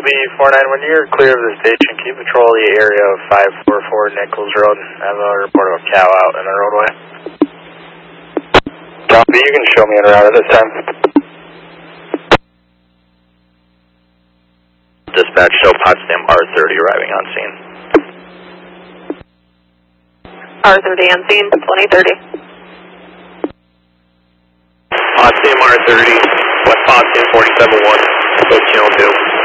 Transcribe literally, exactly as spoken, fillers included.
B four nine one, you're clear of the station. Can you patrol the area of five four four Nichols Road? I have a report of a cow out in the roadway. Copy, you can show me in around at this time. Dispatch, show Potsdam R thirty arriving on scene. R thirty on scene, twenty thirty. Potsdam R thirty, West Potsdam forty-seven one, go channel two.